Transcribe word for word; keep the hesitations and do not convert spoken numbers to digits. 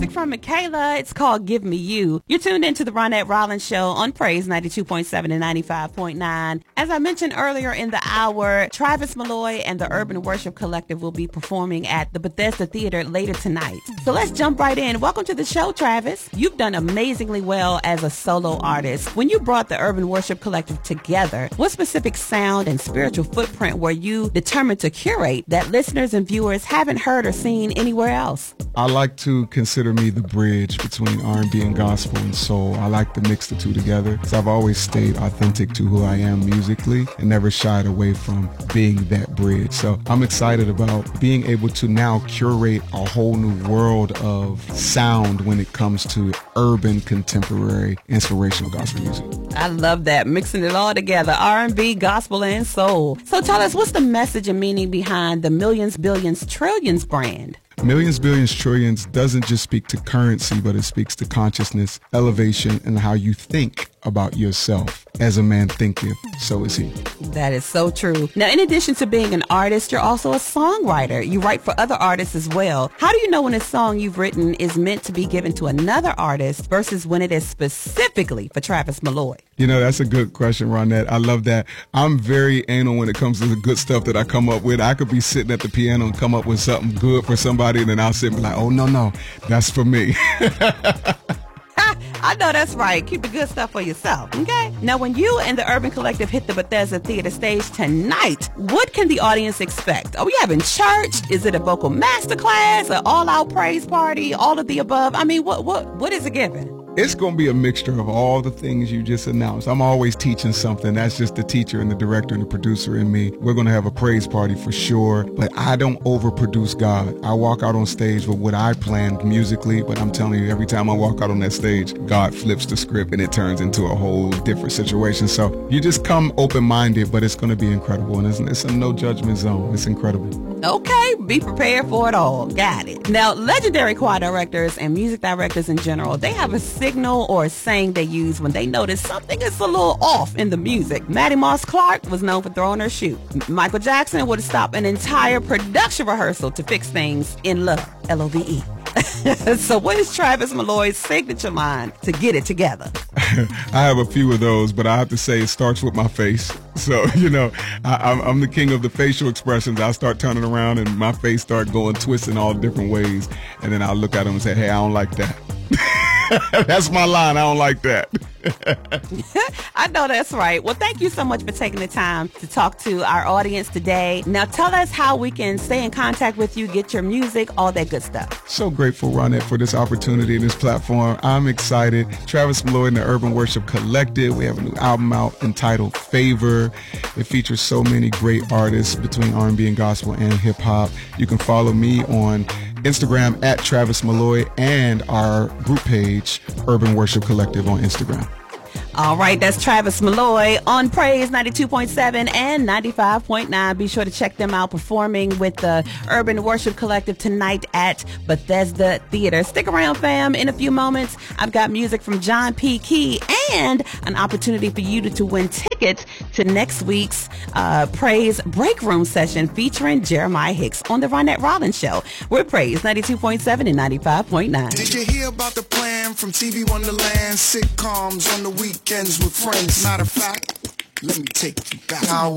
music from Michaela. It's called Give Me You. You're tuned into the Ronette Rollins Show on Praise ninety-two point seven and ninety-five point nine. As I mentioned earlier in the hour, Travis Malloy and the Urban Worship Collective will be performing at the Bethesda Theater later tonight. So let's jump right in. Welcome to the show, Travis. You've done amazingly well as a solo artist. When you brought the Urban Worship Collective together, what specific sound and spiritual footprint were you determined to curate that listeners and viewers haven't heard or seen anywhere else? I like to consider me the bridge between R and B and gospel and soul. I like to mix the two together because I've always stayed authentic to who I am musically and never shied away from being that bridge. So I'm excited about being able to now curate a whole new world of sound when it comes to urban, contemporary, inspirational gospel music. I love that, mixing it all together, R and B, gospel, and soul. So tell us, what's the message and meaning behind the Millions, Billions, Trillions brand? Millions, billions, trillions doesn't just speak to currency, but it speaks to consciousness, elevation, and how you think about yourself. As a man thinketh, so is he. That is so true. Now, in addition to being an artist, you're also a songwriter. You write for other artists as well. How do you know when a song you've written is meant to be given to another artist versus when it is specifically for Travis Malloy? You know, that's a good question, Ronette. I love that. I'm very anal when it comes to the good stuff that I come up with. I could be sitting at the piano and come up with something good for somebody, and then I'll sit and be like, oh, no, no, that's for me. I know that's right. Keep the good stuff for yourself, okay? Now, when you and the Urban Collective hit the Bethesda Theater stage tonight, what can the audience expect? Are we having church? Is it a vocal masterclass? An all-out praise party? All of the above? I mean, what what what is it giving? It's going to be a mixture of all the things you just announced. I'm always teaching something. That's just the teacher and the director and the producer in me. We're going to have a praise party for sure, but I don't overproduce God. I walk out on stage with what I planned musically, but I'm telling you, every time I walk out on that stage, God flips the script and it turns into a whole different situation. So you just come open-minded, but it's going to be incredible, and it's, it's a no judgment zone. It's incredible. Okay, be prepared for it all. Got it. Now, legendary choir directors and music directors in general, they have a signal or a saying they use when they notice something is a little off in the music. Mattie Moss Clark was known for throwing her shoe. Michael Jackson would stop an entire production rehearsal to fix things in love. L O V E. So what is Travis Malloy's signature line to get it together? I have a few of those, but I have to say it starts with my face. So, you know, I, I'm, I'm the king of the facial expressions. I start turning around and my face start going twisting all different ways. And then I'll look at them and say, hey, I don't like that. That's my line. I don't like that. I know that's right. Well, thank you so much for taking the time to talk to our audience today. Now, tell us how we can stay in contact with you, get your music, all that good stuff. So grateful, Ronette, for this opportunity and this platform. I'm excited. Travis Malloy and the Urban Worship Collective. We have a new album out entitled Favor. It features so many great artists between R and B and gospel and hip hop. You can follow me on Instagram at Travis Malloy and our group page, Urban Worship Collective, on Instagram. All right, that's Travis Malloy on Praise ninety-two point seven and ninety-five point nine. Be sure to check them out performing with the Urban Worship Collective tonight at Bethesda Theater. Stick around, fam. In a few moments, I've got music from John P. Key and an opportunity for you to, to win tickets to next week's uh, Praise Break Room session featuring Jeremiah Hicks on the Ronette Rollins Show. We're Praise ninety-two point seven and ninety-five point nine. Did you hear about the plan from T V Wonderland? Sitcoms on the weekends with friends. Matter of fact, let me take you back.